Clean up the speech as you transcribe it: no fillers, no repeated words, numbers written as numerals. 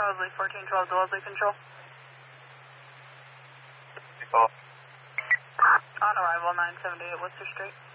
Wellesley 1412 to Wellesley Control. Call. On arrival 978 Worcester Street.